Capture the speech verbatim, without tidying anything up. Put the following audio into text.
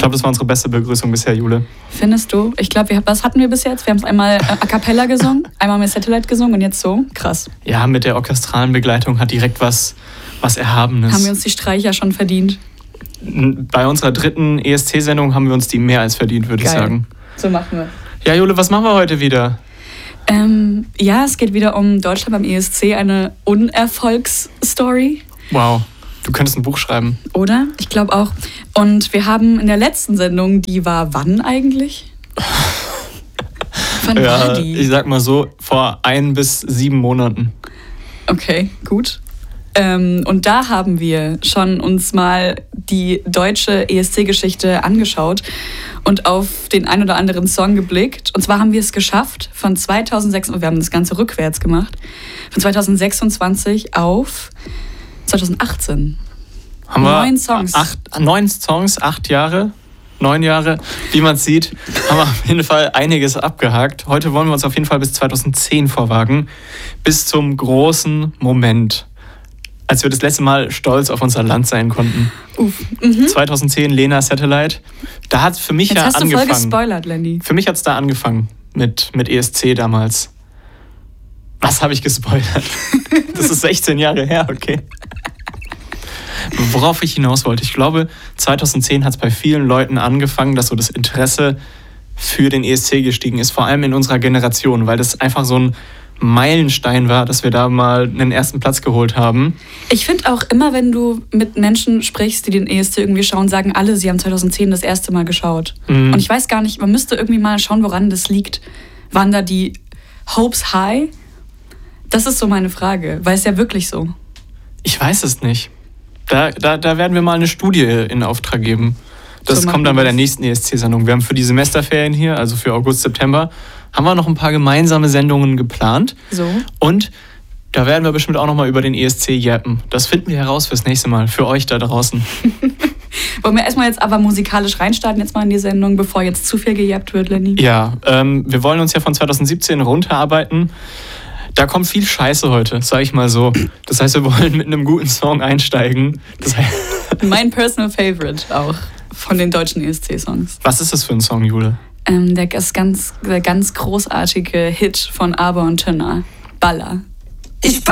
glaube, das war unsere beste Begrüßung bisher, Jule. Findest du? Ich glaube, was hatten wir bis jetzt? Wir haben es einmal äh, a cappella gesungen, einmal mit Satellite gesungen und jetzt so. Krass. Ja, mit der orchestralen Begleitung hat direkt was, was Erhabenes. Haben wir uns die Streicher schon verdient? Bei unserer dritten E S C-Sendung haben wir uns die mehr als verdient, würde ich sagen. So machen wir. Ja, Jule, was machen wir heute wieder? Ähm, ja, es geht wieder um Deutschland beim E S C, eine Unerfolgsstory. Wow, du könntest ein Buch schreiben. Oder? Ich glaube auch. Und wir haben in der letzten Sendung, die war wann eigentlich? Wann ja, war die? Ich sag mal so, vor ein bis sieben Monaten. Okay, gut. Ähm, und da haben wir schon uns mal die deutsche E S C-Geschichte angeschaut und auf den ein oder anderen Song geblickt. Und zwar haben wir es geschafft, von zweitausendsechs, wir haben das Ganze rückwärts gemacht, von zweitausendsechsundzwanzig auf zweitausendachtzehn. Haben wir neun Songs. Acht, neun Songs, acht Jahre, neun Jahre. Wie man sieht, haben wir auf jeden Fall einiges abgehakt. Heute wollen wir uns auf jeden Fall bis zweitausendzehn vorwagen, bis zum großen Moment, als wir das letzte Mal stolz auf unser Land sein konnten. Uff. Mhm. zweitausendzehn, Lena Satellite. Da hat es für mich Jetzt ja hast angefangen. Du voll gespoilert, Lenny. Für mich hat es da angefangen mit, mit E S C damals. Was habe ich gespoilert? Das ist sechzehn Jahre her, okay. Worauf ich hinaus wollte, ich glaube, zweitausendzehn hat es bei vielen Leuten angefangen, dass so das Interesse für den E S C gestiegen ist, vor allem in unserer Generation, weil das einfach so ein Meilenstein war, dass wir da mal einen ersten Platz geholt haben. Ich finde auch immer, wenn du mit Menschen sprichst, die den E S C irgendwie schauen, sagen alle, sie haben zweitausendzehn das erste Mal geschaut. Mhm. Und ich weiß gar nicht, man müsste irgendwie mal schauen, woran das liegt. Waren da die Hopes high? Das ist so meine Frage. Weil es ja wirklich so. Ich weiß es nicht. Da, da, da werden wir mal eine Studie in Auftrag geben. Das so kommt dann bei der nächsten E S C-Sendung. Wir haben für die Semesterferien hier, also für August, September, haben wir noch ein paar gemeinsame Sendungen geplant. So. Und da werden wir bestimmt auch noch mal über den E S C jappen. Das finden wir heraus fürs nächste Mal, für euch da draußen. Wollen wir erstmal jetzt aber musikalisch reinstarten, jetzt mal in die Sendung, bevor jetzt zu viel gejappt wird, Lenny? Ja, ähm, wir wollen uns ja von zweitausendsiebzehn runterarbeiten. Da kommt viel Scheiße heute, sag ich mal so. Das heißt, wir wollen mit einem guten Song einsteigen. Das heißt mein personal favorite auch von den deutschen E S C-Songs. Was ist das für ein Song, Jule? Ähm, der, ist ganz, der ganz großartige Hit von Aber und Tönner. Baller. Ich